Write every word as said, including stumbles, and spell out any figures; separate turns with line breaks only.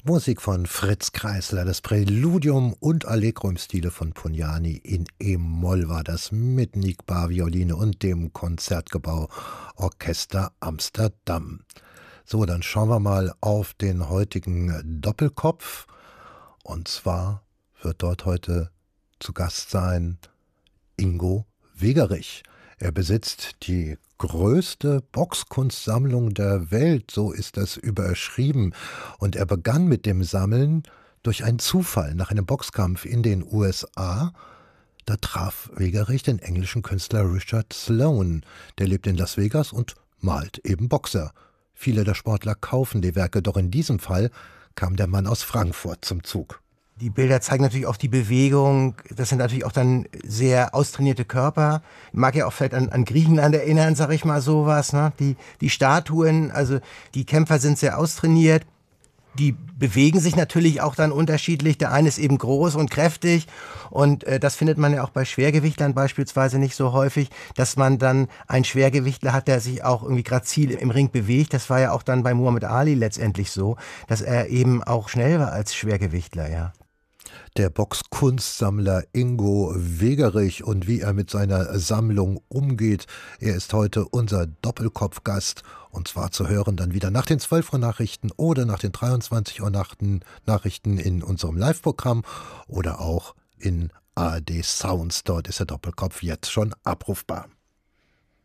Musik von Fritz Kreisler, das Präludium und Allegro im Stile von Pugnani in E-Moll war das mit Nick Bar-Violine und dem Konzertgebau Orchester Amsterdam. So, dann schauen wir mal auf den heutigen Doppelkopf. Und zwar wird dort heute zu Gast sein Ingo Wegerich. Er besitzt die größte Boxkunstsammlung der Welt, so ist das überschrieben. Und er begann mit dem Sammeln durch einen Zufall nach einem Boxkampf in den U S A. Da traf Wegerich den englischen Künstler Richard Sloane. Der lebt in Las Vegas und malt eben Boxer. Viele der Sportler kaufen die Werke, doch in diesem Fall kam der Mann aus Frankfurt zum Zug.
Die Bilder zeigen natürlich auch die Bewegung. Das sind natürlich auch dann sehr austrainierte Körper. Mag ja auch vielleicht an, an Griechenland erinnern, sag ich mal sowas. Ne? Die, die Statuen, also die Kämpfer sind sehr austrainiert. Die bewegen sich natürlich auch dann unterschiedlich. Der eine ist eben groß und kräftig und äh, das findet man ja auch bei Schwergewichtlern beispielsweise nicht so häufig, dass man dann einen Schwergewichtler hat, der sich auch irgendwie grazil im Ring bewegt. Das war ja auch dann bei Muhammad Ali letztendlich so, dass er eben auch schnell war als Schwergewichtler, ja.
Der Boxkunstsammler Ingo Wegerich und wie er mit seiner Sammlung umgeht. Er ist heute unser Doppelkopfgast und zwar zu hören dann wieder nach den zwölf Uhr Nachrichten oder nach den dreiundzwanzig Uhr Nachrichten in unserem Live-Programm oder auch in A R D Sounds. Dort ist der Doppelkopf jetzt schon abrufbar.